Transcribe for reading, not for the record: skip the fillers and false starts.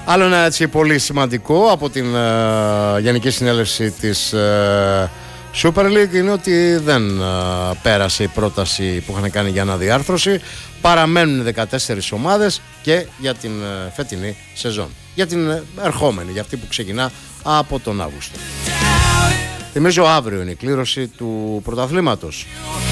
Άλλο ένα έτσι πολύ σημαντικό από την Γενική Συνέλευση της Super League είναι ότι δεν πέρασε η πρόταση που είχαν κάνει για αναδιάρθρωση. Παραμένουν 14 ομάδες και για την φετινή σεζόν. Για την ερχόμενη, για αυτή που ξεκινά από τον Αύγουστο. Θυμίζω αύριο είναι η κλήρωση του πρωταθλήματος.